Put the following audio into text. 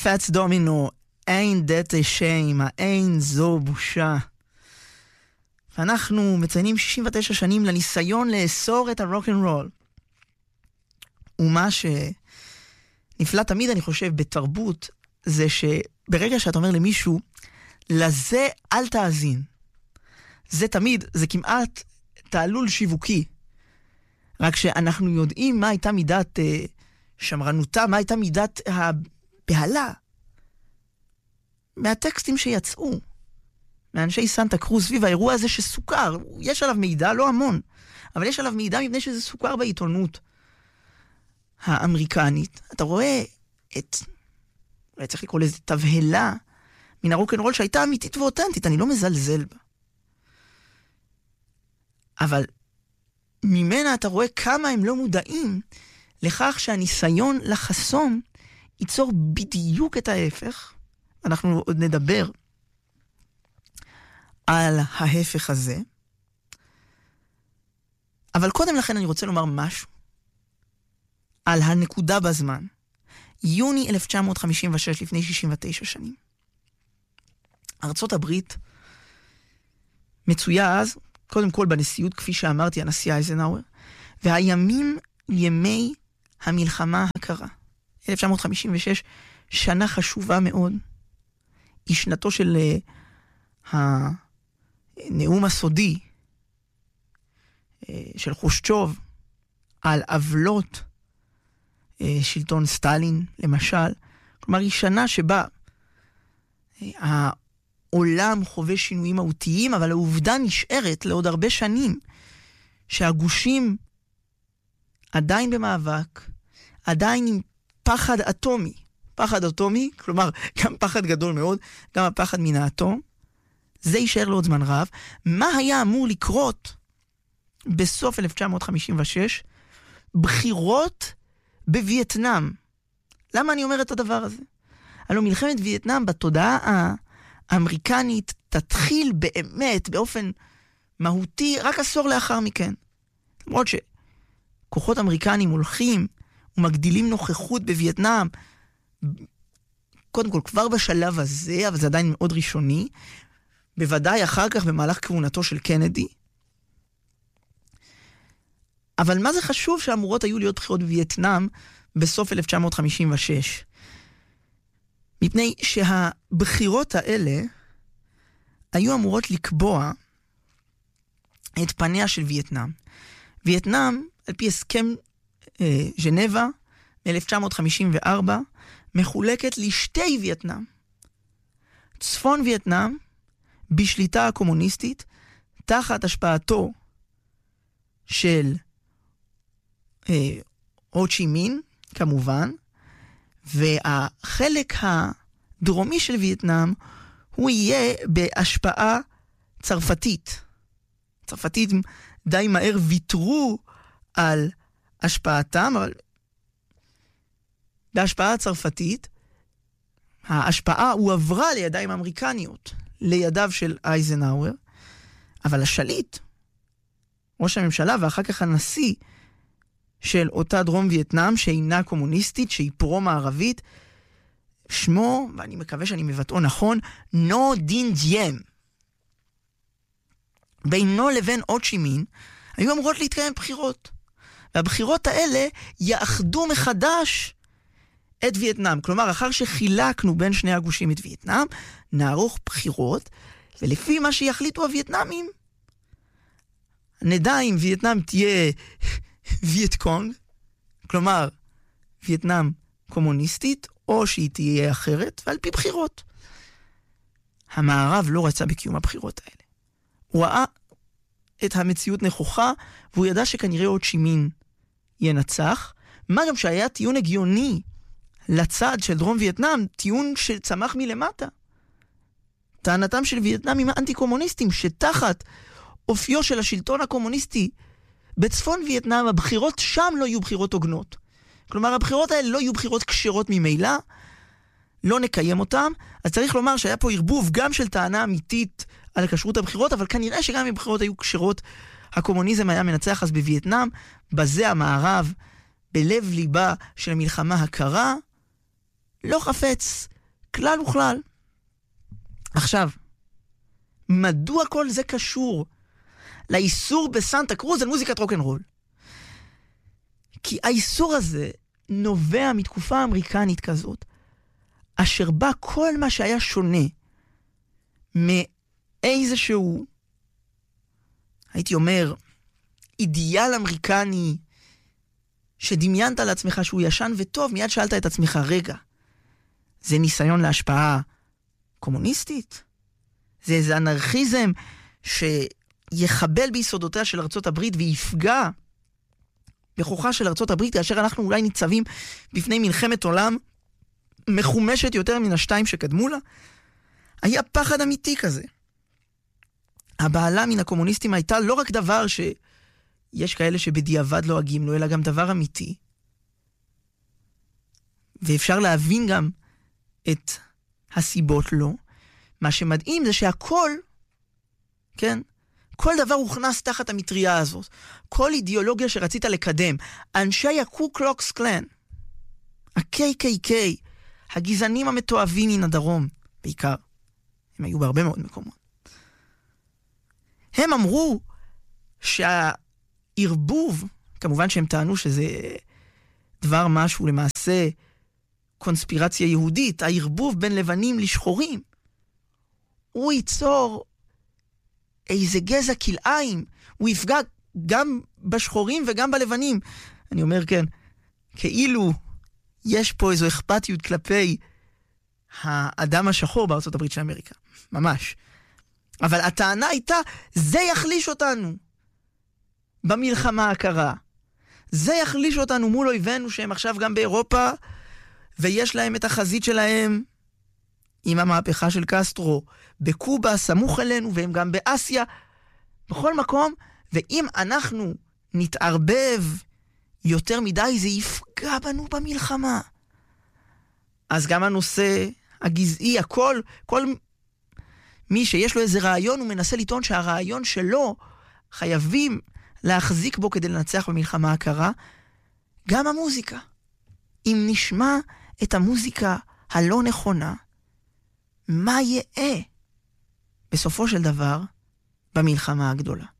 Fats Domino, ain't that a shame, אין זו בושה. ואנחנו מציינים 69 שנים לניסיון לאסור את הרוק-אנד-רול. ומה שנפלא תמיד, אני חושב, בתרבות, זה שברגע שאתה אומר למישהו, לזה אל תאזין. זה תמיד, זה כמעט תעלול שיווקי. רק שאנחנו יודעים מה הייתה מידת שמרנותה, מה הייתה מידת הבהלה. מהטקסטים שיצאו, מאנשי סנטה קרוז סביב האירוע הזה שסוכר. יש עליו מידע, לא המון, אבל יש עליו מידע מפני שזה סוכר בעיתונות האמריקנית. אתה רואה אולי צריך לקרוא לזה תבהלה מן הרוק-אנד-רול שהייתה אמיתית ואותנטית, אני לא מזלזל בה. אבל ממנה אתה רואה כמה הם לא מודעים לכך שהניסיון לחסום ייצור בדיוק את ההפך. אנחנו עוד נדבר על ההפך הזה. אבל קודם לכן אני רוצה לומר משהו על הנקודה בזמן. יוני 1956, לפני 69 שנים. ארצות הברית מצויה אז, קודם כל בנשיאות, כפי שאמרתי, הנשיא אייזנהאואר, והימים ימי המלחמה הקרה. 1956, שנה חשובה מאוד. היא שנתו של הנאום הסודי של חושצ'וב על עוולות שלטון סטלין, למשל. כלומר, היא שנה שבה העולם חווה שינויים מהותיים, אבל העובדה נשארת לעוד הרבה שנים שהגושים עדיין במאבק, עדיין עם פחד אטומי. פחד אטומי, כלומר, גם פחד גדול מאוד, גם הפחד מן האטום. זה יישאר לעוד זמן רב. מה היה אמור לקרות בסוף 1956? בחירות בווייטנאם. למה אני אומר את הדבר הזה? הלוא מלחמת וייטנאם בתודעה האמריקנית תתחיל באמת באופן מהותי רק עשור לאחר מכן. למרות שכוחות אמריקנים הולכים ומגדילים נוכחות בווייטנאם, קודם כל כבר בשלב הזה, אבל זה עדיין מאוד ראשוני, בוודאי אחר כך במהלך כהונתו של קנדי. אבל מה זה חשוב שאמורות היו להיות בחירות בווייטנאם בסוף 1956? מפני שהבחירות האלה היו אמורות לקבוע את פניה של וייטנאם. וייטנאם, על פי הסכם ז'נבה מ-1954, מחולקת לשתי וייטנאם. צפון וייטנאם, בשליטה הקומוניסטית, תחת השפעתו של הו צ'י מין, כמובן, והחלק הדרומי של וייטנאם הוא יהיה בהשפעה צרפתית. צרפתים די מהר ויתרו על השפעתם, אבל בהשפעה הצרפתית, ההשפעה הועברה לידיים אמריקניות, לידיו של אייזנהאואר, אבל השליט, ראש הממשלה ואחר כך הנשיא של אותה דרום וייטנאם, שאינה קומוניסטית, שהיא פרו-מערבית, שמו, ואני מקווה שאני מבטאו נכון, נו דין ג'יים. בינו לבין הו צ'י מין, היו אמורות להתקיים בחירות. והבחירות האלה יאחדו מחדש את וייטנאם. כלומר, אחר שחילקנו בין שני הגושים את וייטנאם, נערוך בחירות, ולפי מה שיחליטו הווייטנאמים, נדע אם וייטנאם תהיה וייטקונג, כלומר, וייטנאם קומוניסטית, או שהיא תהיה אחרת, ועל פי בחירות. המערב לא רצה בקיום הבחירות האלה. הוא ראה את המציאות נכוחה, והוא ידע שכנראה הו צ'י מין ינצח, מה גם שהיה טיעון הגיוני לצד של דרום וייטנאם, טיעון שצמח מלמטה. טענתם של וייטנאמים האנטי-קומוניסטים, שתחת אופיו של השלטון הקומוניסטי בצפון וייטנאם, הבחירות שם לא יהיו בחירות הוגנות. כלומר, הבחירות האלה לא יהיו בחירות כשרות ממילא, לא נקיים אותם, אז צריך לומר שהיה פה ערבוב גם של טענה אמיתית על כשרות הבחירות, אבל כנראה שגם אם הבחירות היו כשרות, הקומוניזם היה מנצח. אז בווייטנאם, בזה המערב, בלב ליבה של המלחמה הקרה, לא חפץ כלל וכלל. עכשיו, מדוע כל זה קשור לאיסור בסנטה קרוז על מוזיקת רוק'נ'רול? כי האיסור הזה נובע מתקופה אמריקנית כזאת, אשר בה כל מה שהיה שונה מאיזשהו, הייתי אומר, אידיאל אמריקני שדמיינת לעצמך שהוא ישן וטוב, מיד שאלת את עצמך, רגע, זה ניסיון להשפעה קומוניסטית? זה איזה אנרכיזם שיחבל ביסודותיה של ארצות הברית ויפגע בכוחה של ארצות הברית, כאשר אנחנו אולי ניצבים בפני מלחמת עולם מחומשת יותר מן השתיים שקדמו לה? היה פחד אמיתי כזה. הבעלה מן הקומוניסטים הייתה לא רק דבר שיש כאלה שבדיעבד לא הגיעים לו, אלא גם דבר אמיתי. ואפשר להבין גם את הסיבות לו. מה שמדהים זה שהכל, כן, כל דבר הוכנס תחת המטריה הזאת. כל אידיאולוגיה שרצית לקדם, אנשי הקו קלוקס קלן, ה-KKK, הגזענים המתועבים מן הדרום, בעיקר, הם היו בהרבה מאוד מקומות. הם אמרו שהערבוב, כמובן שהם טענו שזה דבר משהו למעשה קונספירציה יהודית, הערבוב בין לבנים לשחורים, הוא ייצור איזה גזע כלאיים, הוא יפגע גם בשחורים וגם בלבנים. אני אומר כן, כאילו יש פה איזו אכפתיות כלפי האדם השחור בארצות הברית של אמריקה, ממש. אבל הטענה הייתה, זה יחליש אותנו במלחמה הקרה. זה יחליש אותנו מול אויבינו שהם עכשיו גם באירופה, ויש להם את החזית שלהם עם המהפכה של קסטרו בקובה, סמוך אלינו, והם גם באסיה, בכל מקום. ואם אנחנו נתערבב יותר מדי, זה יפגע בנו במלחמה. אז גם הנושא הגזעי, כל מי שיש לו איזה רעיון, הוא מנסה לטעון שהרעיון שלו חייבים להחזיק בו כדי לנצח במלחמה הקרה. גם המוזיקה. אם נשמע את המוזיקה הלא נכונה, מה יהיה בסופו של דבר במלחמה הגדולה?